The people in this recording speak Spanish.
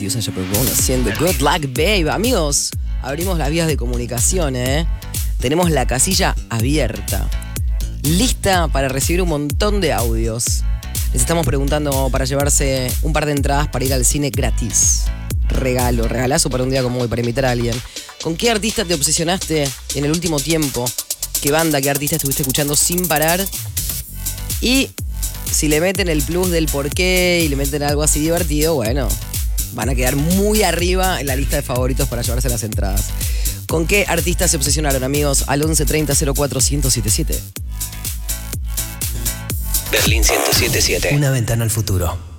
Usa Chaperone haciendo Good Luck Babe. Amigos, abrimos las vías de comunicación, Tenemos la casilla abierta, lista para recibir un montón de audios. Les estamos preguntando para llevarse un par de entradas para ir al cine gratis. Regalazo para un día como hoy, para invitar a alguien. ¿Con qué artista te obsesionaste en el último tiempo? ¿Qué banda, qué artista estuviste escuchando sin parar? Y si le meten el plus del porqué y le meten algo así divertido, bueno, van a quedar muy arriba en la lista de favoritos para llevarse las entradas. ¿Con qué artistas se obsesionaron, amigos? Al 11 30 04 1077. Berlín 1077. Una ventana al futuro.